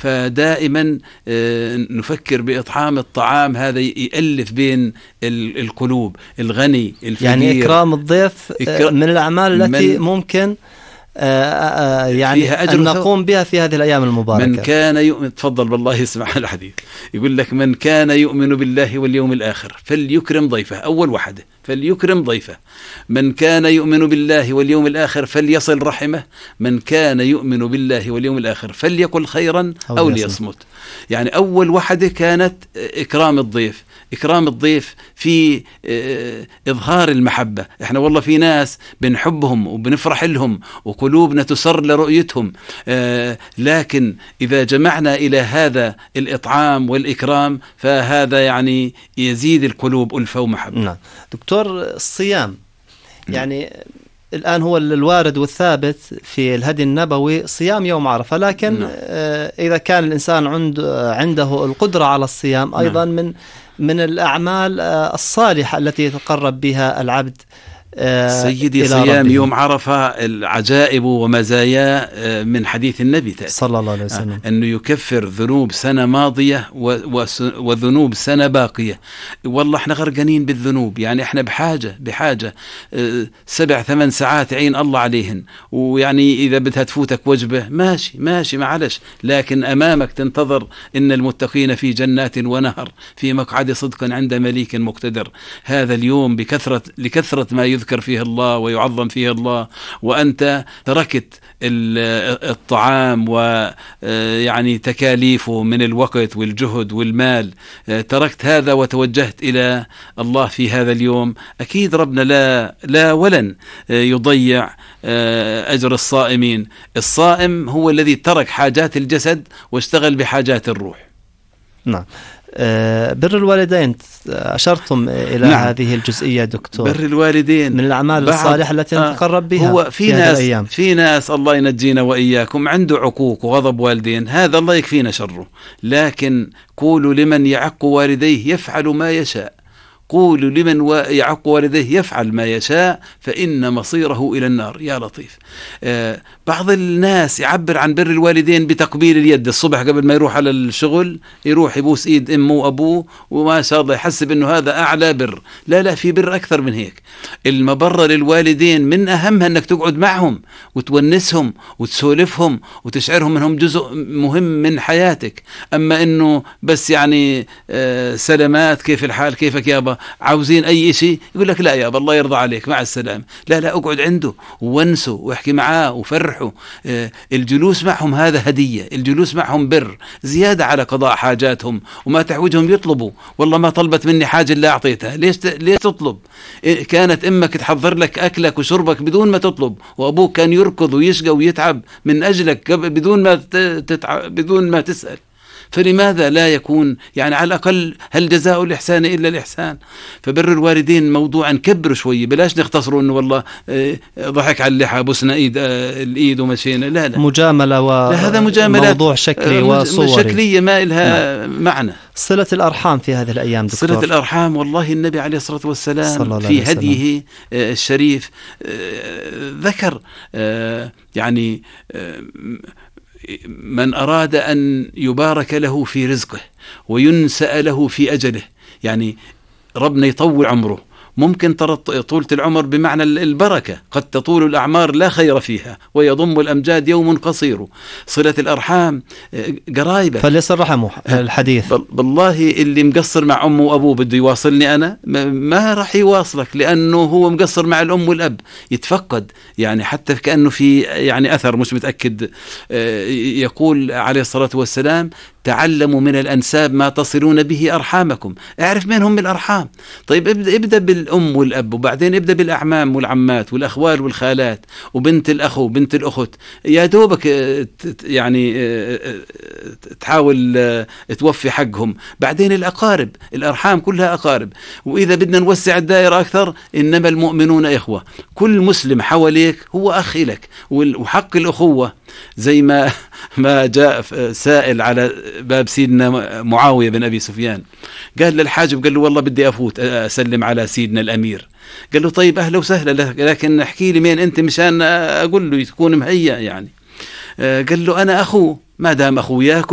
فدائما نفكر بإطعام الطعام، هذا يألف بين القلوب، الغني الفقير. يعني إكرام الضيف من الأعمال التي ممكن يعني أن نقوم بها في هذه الأيام المباركة. من كان يؤمن، تفضل بالله يسمع الحديث، يقول لك من كان يؤمن بالله واليوم الآخر فليكرم ضيفه. أول وحده فليكرم ضيفه. من كان يؤمن بالله واليوم الآخر فليصل رحمه. من كان يؤمن بالله واليوم الآخر فليقل خيرا أو ليصمت. يعني أول وحده كانت إكرام الضيف. إكرام الضيف في إظهار المحبة. إحنا والله في ناس بنحبهم وبنفرح لهم وقلوبنا تسر لرؤيتهم، لكن إذا جمعنا إلى هذا الإطعام والإكرام فهذا يعني يزيد القلوب ألفة ومحبة. نعم دكتور، الصيام يعني الآن هو الوارد والثابت في الهدي النبوي صيام يوم عرفة، لكن إذا كان الإنسان عنده القدرة على الصيام أيضا من الأعمال الصالحة التي يتقرب بها العبد سيدي صيام يوم عرفة العجائب ومزايا من حديث النبي صلى الله عليه وسلم أنه يكفر ذنوب سنة ماضية وذنوب سنة باقية. والله احنا غرقانين بالذنوب، يعني احنا بحاجة 7-8 ساعات عين الله عليهن، ويعني إذا بدها تفوتك وجبة ماشي معلش، لكن أمامك تنتظر إن المتقين في جنات ونهر في مقعد صدق عند مليك مقتدر. هذا اليوم لكثرة ما يذكر فيه الله ويعظم فيه الله، وأنت تركت الطعام ويعني تكاليفه من الوقت والجهد والمال، تركت هذا وتوجهت إلى الله في هذا اليوم. أكيد ربنا لا ولن يضيع أجر الصائمين. الصائم هو الذي ترك حاجات الجسد واشتغل بحاجات الروح. نعم. بر الوالدين أشرتم إلى هذه الجزئية دكتور. بر الوالدين من الأعمال الصالحة التي نتقرب بها. هو في ناس الله ينجينا وإياكم عنده عقوق وغضب والدين، هذا الله يكفينا شره، لكن قولوا لمن يعق والديه يفعل ما يشاء. قولوا لمن يعق والديه يفعل ما يشاء فإن مصيره إلى النار. يا لطيف. بعض الناس يعبر عن بر الوالدين بتقبيل اليد الصبح قبل ما يروح على الشغل، يروح يبوس إيد أمه وأبوه وما شاء الله يحسب أنه هذا أعلى بر. لا، في بر أكثر من هيك. المبرة للوالدين من أهمها أنك تقعد معهم وتونسهم وتسولفهم وتشعرهم أنهم جزء مهم من حياتك. أما أنه بس يعني سلامات، كيف الحال، كيفك يابا، عاوزين أي شيء، يقول لك لا يابا الله يرضى عليك مع السلامة. لا اقعد عنده وونسه واحكي معاه وفرحه. الجلوس معهم هذا هدية، الجلوس معهم بر زيادة على قضاء حاجاتهم، وما تحوجهم يطلبوا. والله ما طلبت مني حاجة لا أعطيتها، ليش تطلب؟ كانت أمك تحضر لك أكلك وشربك بدون ما تطلب، وأبوك كان يركض ويشقى ويتعب من أجلك بدون ما تسأل. فلماذا لا يكون يعني على الأقل هل جزاء الإحسان إلا الإحسان؟ فبر الوالدين موضوع نكبر شوي، بلاش نختصروا إنه والله ضحك على اللحى بوسنا الإيد ومشينا. لا مجاملة هذا مجاملة موضوع شكلي وصوري شكلية ما إلها معنى. صلة الأرحام في هذه الأيام دكتور. صلة الأرحام، والله النبي عليه الصلاة والسلام في هديه الشريف ذكر يعني من أراد أن يبارك له في رزقه وينسأ له في أجله، يعني ربنا يطول عمره. ممكن ترى طولة العمر بمعنى البركة، قد تطول الأعمار لا خير فيها ويضم الأمجاد يوم قصير. صلة الأرحام قرايبة فليصل رحمه. الحديث بالله اللي مقصر مع أمه وأبوه بده يواصلني أنا ما راح يواصلك، لأنه هو مقصر مع الأم والأب. يتفقد يعني حتى كأنه في يعني أثر مش متأكد يقول عليه الصلاة والسلام تعلموا من الأنساب ما تصلون به أرحامكم. اعرف من هم الأرحام. طيب ابدأ بالأم والأب، وبعدين ابدأ بالأعمام والعمات والأخوال والخالات وبنت الأخ وبنت الأخت. يا دوبك يعني تحاول توفي حقهم. بعدين الأقارب، الأرحام كلها أقارب. وإذا بدنا نوسع الدائرة أكثر، إنما المؤمنون إخوة. كل مسلم حواليك هو أخ لك، وحق الأخوة زي ما جاء سائل على باب سيدنا معاوية بن أبي سفيان، قال للحاجب قال له والله بدي أفوت أسلم على سيدنا الأمير. قال له طيب أهلا وسهلا، لكن احكي لي مين أنت مشان أقول له تكون مهيأ يعني. قال له أنا أخوه، ما دام أخويا